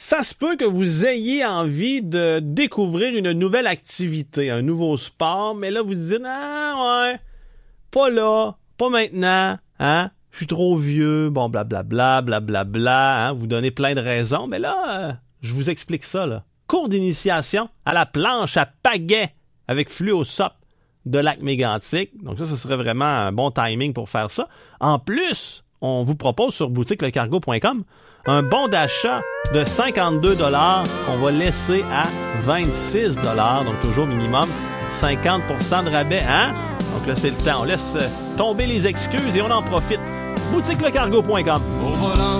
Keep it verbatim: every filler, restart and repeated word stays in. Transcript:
Ça se peut que vous ayez envie de découvrir une nouvelle activité, un nouveau sport, mais là, vous dites, ah ouais, pas là, pas maintenant, hein, je suis trop vieux, bon, blablabla, blablabla, hein, vous donnez plein de raisons, mais là, euh, je vous explique ça, là. Cours d'initiation à la planche à pagaie avec Fluosop de Lac-Mégantic. Donc ça, ce serait vraiment un bon timing pour faire ça. En plus, on vous propose sur boutique le cargo point com un bon d'achat de cinquante-deux dollars qu'on va laisser à vingt-six dollars, donc toujours minimum cinquante pour cent de rabais, hein? Donc là, c'est le temps. On laisse tomber les excuses et on en profite. boutique le cargo point com. Au volant